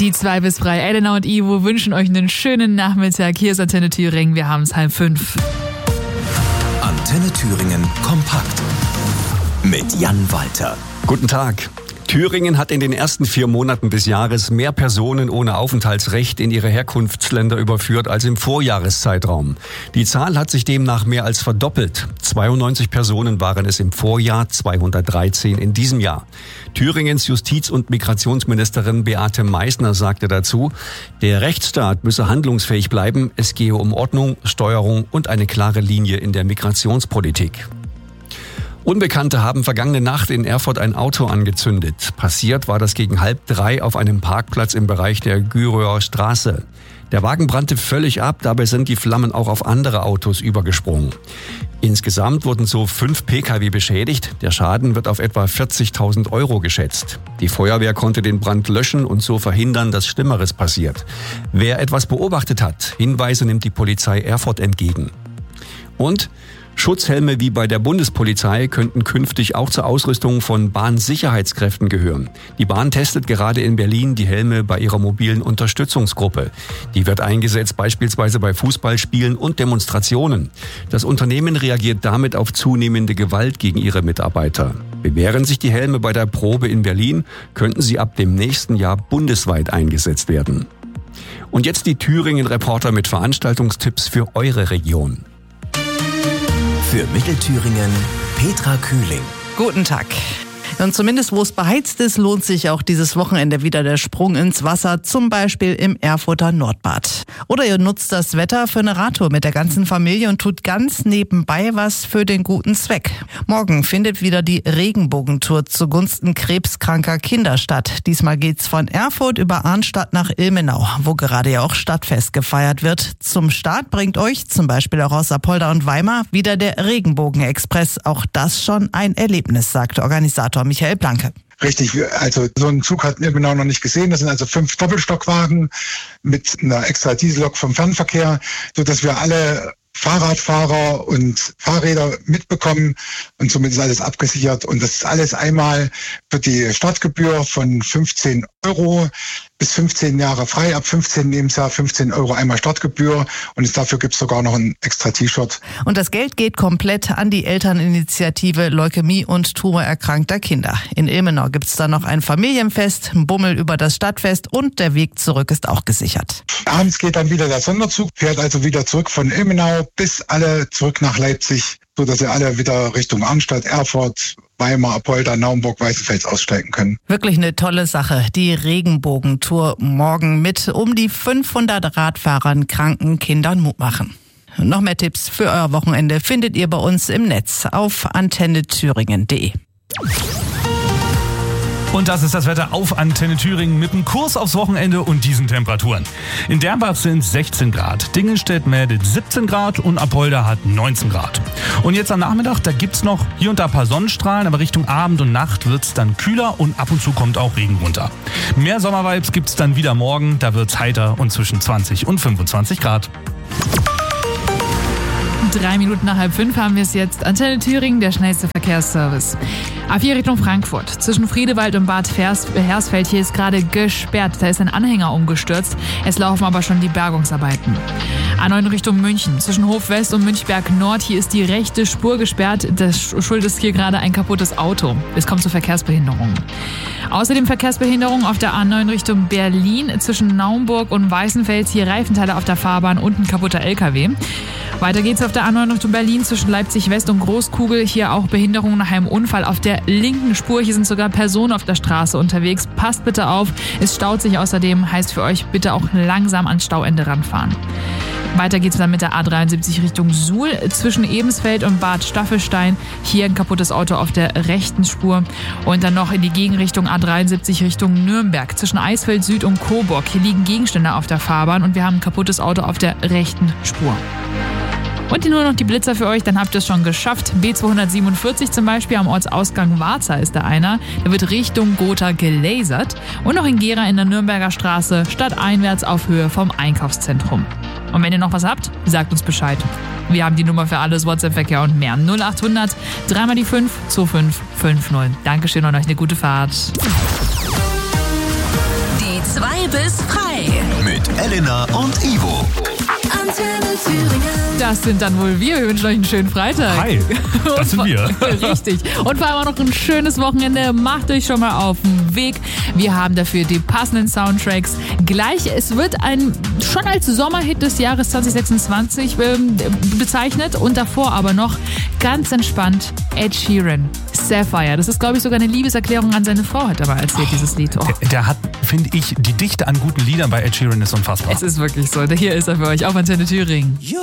Die 2 bis 3, Elena und Ivo wünschen euch einen schönen Nachmittag. Hier ist Antenne Thüringen, wir haben es 4:30. Antenne Thüringen kompakt mit Jan Walter. Guten Tag. Thüringen hat in den ersten 4 Monaten des Jahres mehr Personen ohne Aufenthaltsrecht in ihre Herkunftsländer überführt als im Vorjahreszeitraum. Die Zahl hat sich demnach mehr als verdoppelt. 92 Personen waren es im Vorjahr, 213 in diesem Jahr. Thüringens Justiz- und Migrationsministerin Beate Meißner sagte dazu, der Rechtsstaat müsse handlungsfähig bleiben. Es gehe um Ordnung, Steuerung und eine klare Linie in der Migrationspolitik. Unbekannte haben vergangene Nacht in Erfurt ein Auto angezündet. Passiert war das gegen 2:30 auf einem Parkplatz im Bereich der Güröer Straße. Der Wagen brannte völlig ab, dabei sind die Flammen auch auf andere Autos übergesprungen. Insgesamt wurden so 5 Pkw beschädigt. Der Schaden wird auf etwa 40.000 € geschätzt. Die Feuerwehr konnte den Brand löschen und so verhindern, dass Schlimmeres passiert. Wer etwas beobachtet hat, Hinweise nimmt die Polizei Erfurt entgegen. Und Schutzhelme wie bei der Bundespolizei könnten künftig auch zur Ausrüstung von Bahnsicherheitskräften gehören. Die Bahn testet gerade in Berlin die Helme bei ihrer mobilen Unterstützungsgruppe. Die wird eingesetzt beispielsweise bei Fußballspielen und Demonstrationen. Das Unternehmen reagiert damit auf zunehmende Gewalt gegen ihre Mitarbeiter. Bewähren sich die Helme bei der Probe in Berlin, könnten sie ab dem nächsten Jahr bundesweit eingesetzt werden. Und jetzt die Thüringen-Reporter mit Veranstaltungstipps für eure Region. Für Mittelthüringen Petra Kühling. Guten Tag. Und zumindest wo es beheizt ist, lohnt sich auch dieses Wochenende wieder der Sprung ins Wasser, zum Beispiel im Erfurter Nordbad. Oder ihr nutzt das Wetter für eine Radtour mit der ganzen Familie und tut ganz nebenbei was für den guten Zweck. Morgen findet wieder die Regenbogentour zugunsten krebskranker Kinder statt. Diesmal geht's von Erfurt über Arnstadt nach Ilmenau, wo gerade ja auch Stadtfest gefeiert wird. Zum Start bringt euch, zum Beispiel auch aus Apolda und Weimar, wieder der Regenbogenexpress. Auch das schon ein Erlebnis, sagte Organisator Michael Blanke. Richtig, also so einen Zug hatten wir genau noch nicht gesehen. Das sind also 5 Doppelstockwagen mit einer extra Diesellok vom Fernverkehr, sodass wir alle Fahrradfahrer und Fahrräder mitbekommen und somit ist alles abgesichert. Und das ist alles einmal für die Startgebühr von 15 € bis 15 Jahre frei. Ab 15 Lebensjahr 15 € einmal Startgebühr und dafür gibt es sogar noch ein extra T-Shirt. Und das Geld geht komplett an die Elterninitiative Leukämie und tumorerkrankter Kinder. In Ilmenau gibt es dann noch ein Familienfest, ein Bummel über das Stadtfest und der Weg zurück ist auch gesichert. Abends geht dann wieder der Sonderzug, fährt also wieder zurück von Ilmenau bis alle zurück nach Leipzig, sodass ihr alle wieder Richtung Arnstadt, Erfurt, Weimar, Apolda, Naumburg, Weißenfels aussteigen können. Wirklich eine tolle Sache, die Regenbogentour morgen mit um die 500 Radfahrern, kranken Kindern Mut machen. Noch mehr Tipps für euer Wochenende findet ihr bei uns im Netz auf antennethüringen.de. Und das ist das Wetter auf Antenne Thüringen mit einem Kurs aufs Wochenende und diesen Temperaturen. In Dernbach sind 16 Grad, Dingelstedt meldet 17 Grad und Apolda hat 19 Grad. Und jetzt am Nachmittag, da gibt's noch hier und da ein paar Sonnenstrahlen, aber Richtung Abend und Nacht wird's dann kühler und ab und zu kommt auch Regen runter. Mehr Sommervibes gibt's dann wieder morgen, da wird's heiter und zwischen 20 und 25 Grad. 3 Minuten nach 4:30 haben wir es jetzt. Antenne Thüringen, der schnellste Verkehrsservice. A4 Richtung Frankfurt. Zwischen Friedewald und Bad Hersfeld hier ist gerade gesperrt. Da ist ein Anhänger umgestürzt. Es laufen aber schon die Bergungsarbeiten. A9 Richtung München. Zwischen Hof West und Münchberg Nord. Hier ist die rechte Spur gesperrt. Das Schuld ist hier gerade ein kaputtes Auto. Es kommt zu Verkehrsbehinderungen. Außerdem Verkehrsbehinderung auf der A9 Richtung Berlin. Zwischen Naumburg und Weißenfels hier Reifenteile auf der Fahrbahn und ein kaputter LKW. Weiter geht's auf der A9 Richtung Berlin zwischen Leipzig West und Großkugel. Hier auch Behinderungen nach einem Unfall auf der linken Spur. Hier sind sogar Personen auf der Straße unterwegs. Passt bitte auf. Es staut sich außerdem. Heißt für euch bitte auch langsam ans Stauende ranfahren. Weiter geht's dann mit der A73 Richtung Suhl. Zwischen Ebensfeld und Bad Staffelstein. Hier ein kaputtes Auto auf der rechten Spur. Und dann noch in die Gegenrichtung A73 Richtung Nürnberg. Zwischen Eisfeld Süd und Coburg. Hier liegen Gegenstände auf der Fahrbahn und wir haben ein kaputtes Auto auf der rechten Spur. Und nur noch die Blitzer für euch, dann habt ihr es schon geschafft. B247 zum Beispiel am Ortsausgang Warza ist da einer. Der wird Richtung Gotha gelasert. Und noch in Gera in der Nürnberger Straße, stadteinwärts auf Höhe vom Einkaufszentrum. Und wenn ihr noch was habt, sagt uns Bescheid. Wir haben die Nummer für alles, WhatsApp-Verkehr und mehr. 0800 3 mal die 5 2550. Dankeschön und euch eine gute Fahrt. Die 2 bis Elena und Ivo. Antenne Thüringen. Das sind dann wohl wir. Wir wünschen euch einen schönen Freitag. Hi, das sind wir. Richtig. Und vor allem auch noch ein schönes Wochenende. Macht euch schon mal auf den Weg. Wir haben dafür die passenden Soundtracks gleich. Es wird schon als Sommerhit des Jahres 2026 bezeichnet. Und davor aber noch ganz entspannt Ed Sheeran. Sapphire. Das ist, glaube ich, sogar eine Liebeserklärung an seine Frau, hat er mal erzählt, dieses Lied. Oh. Der hat, finde ich, die Dichte an guten Liedern bei Ed Sheeran ist unfassbar. Es ist wirklich so. Hier ist er für euch auf Antenne Thüringen.